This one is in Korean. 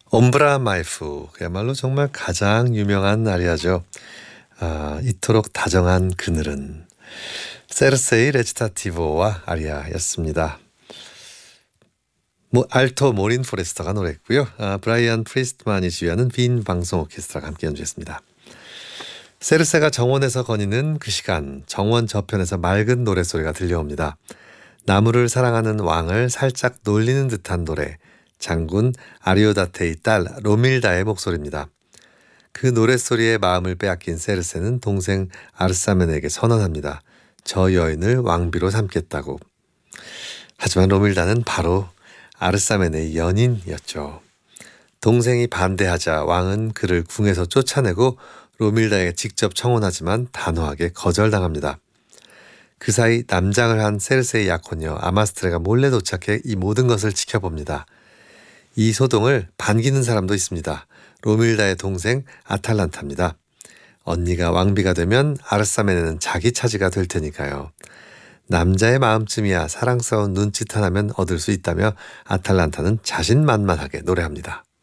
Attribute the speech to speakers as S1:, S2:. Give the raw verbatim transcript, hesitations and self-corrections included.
S1: 옴브라 마이프, 그야말로 정말 가장 유명한 아리아죠. 아, 이토록 다정한 그늘은 세르세이 레치타티보와 아리아였습니다. 뭐 알토 모린 포레스터가 노래했고요. 아, 브라이언 프리스트만이 지휘하는 빈 방송 오케스트라가 함께 연주했습니다. 세르세가 정원에서 거니는 그 시간, 정원 저편에서 맑은 노랫소리가 들려옵니다. 나무를 사랑하는 왕을 살짝 놀리는 듯한 노래, 장군 아리오다테의 딸 로밀다의 목소리입니다. 그 노랫소리에 마음을 빼앗긴 세르세는 동생 아르사멘에게 선언합니다. 저 여인을 왕비로 삼겠다고. 하지만 로밀다는 바로 아르사멘의 연인이었죠. 동생이 반대하자 왕은 그를 궁에서 쫓아내고 로밀다에게 직접 청혼하지만 단호하게 거절당합니다. 그 사이 남장을 한 세르세의 약혼녀 아마스트레가 몰래 도착해 이 모든 것을 지켜봅니다. 이 소동을 반기는 사람도 있습니다. 로밀다의 동생 아탈란타입니다. 언니가 왕비가 되면 아르사멘에는 자기 차지가 될 테니까요. 남자의 마음쯤이야 사랑스러운 눈짓 하나면 얻을 수 있다며 아탈란타는 자신만만하게 노래합니다.